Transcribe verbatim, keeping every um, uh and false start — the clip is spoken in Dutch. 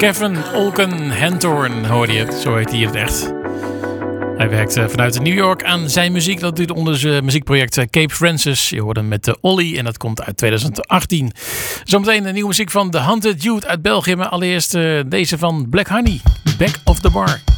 Kevin Olkenhentorn hoorde je, zo heet hij in het echt. Hij werkt vanuit New York aan zijn muziek. Dat doet onder zijn muziekproject Cape Francis. Je hoort hem met de Ollie en dat komt uit twintig achttien. Zometeen de nieuwe muziek van The Hunted Youth uit België. Maar allereerst deze van Black Honey, Back of the Bar.